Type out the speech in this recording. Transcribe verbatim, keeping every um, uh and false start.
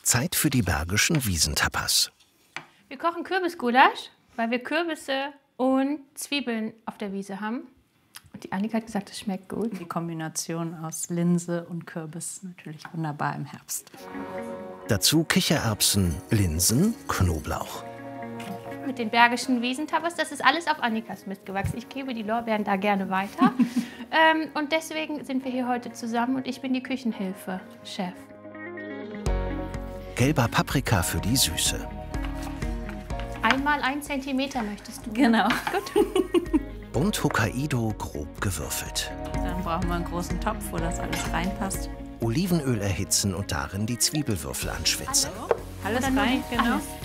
Zeit für die Bergischen Wiesentapas. Wir kochen Kürbisgulasch, weil wir Kürbisse und Zwiebeln auf der Wiese haben. Und die Annika hat gesagt, das schmeckt gut. Die Kombination aus Linse und Kürbis natürlich wunderbar im Herbst. Dazu Kichererbsen, Linsen, Knoblauch. Mit den Bergischen Wiesentapas, das ist alles auf Annikas Mist gewachsen. Ich gebe die Lorbeeren da gerne weiter. ähm, und deswegen sind wir hier heute zusammen und ich bin die Küchenhilfe, Chef. Gelber Paprika für die Süße. Einmal ein Zentimeter möchtest du. Genau. Gut. Und Hokkaido grob gewürfelt. Dann brauchen wir einen großen Topf, wo das alles reinpasst. Olivenöl erhitzen und darin die Zwiebelwürfel anschwitzen. Alles Oder nur rein, die- genau. alles.